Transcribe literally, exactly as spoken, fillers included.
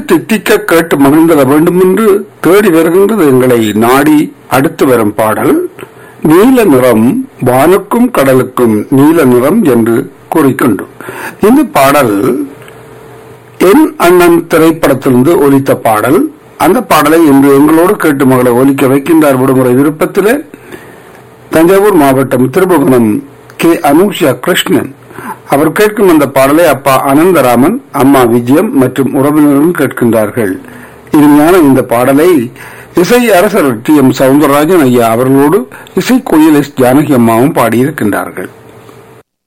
தித்திக்க கேட்டு மகிழ்ந்திட வேண்டும் என்று தேடி வருகின்றது எங்களை நாடி அடுத்து வரும் பாடல். நீல நிறம் வானுக்கும் கடலுக்கும் நீல நிறம் என்று கூறிக்கொண்டு இந்த பாடல் என் அண்ணன் திரைப்படத்திலிருந்து ஒலித்த பாடல். அந்த பாடலை இன்று எங்களோடு கேட்டு மகளை ஒலிக்க வைக்கின்றார் விடுமுறை விருப்பத்திலே தஞ்சாவூர் மாவட்டம் திருபுவனம் கே அனுஷா கிருஷ்ணன். அவர் கேட்கும் அந்த பாடலை அப்பா அனந்தராமன், அம்மா விஜயம் மற்றும் உறவினரும் கேட்கின்றார்கள். இனிமையான இந்த பாடலை இசை அரசர் டி எம் சவுந்தரராஜன் ஐயா அவர்களோடு இசை கோயில் எஸ் ஜானகி அம்மாவும் பாடியிருக்கின்றார்கள்.